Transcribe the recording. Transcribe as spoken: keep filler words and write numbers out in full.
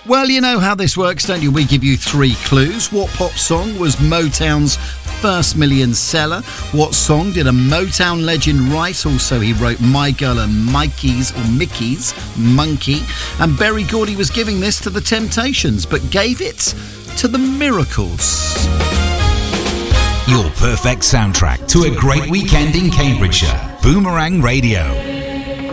Well, you know how this works, don't you? We give you three clues. What pop song was Motown's first million seller? What song did a Motown legend write? Also, he wrote My Girl and Mikey's, or Mickey's, Monkey. And Berry Gordy was giving this to the Temptations, but gave it to the Miracles. Your perfect soundtrack to a great weekend in Cambridgeshire. Boomerang Radio.